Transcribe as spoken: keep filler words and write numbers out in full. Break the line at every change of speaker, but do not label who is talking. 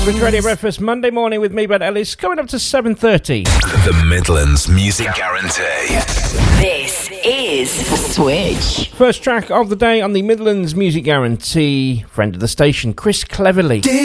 Switch Radio Breakfast, Monday morning with me, Brad Ellis, going up to seven thirty.
The Midlands Music Guarantee.
This is Switch.
First track of the day on the Midlands Music Guarantee, friend of the station, Chris Cleverly.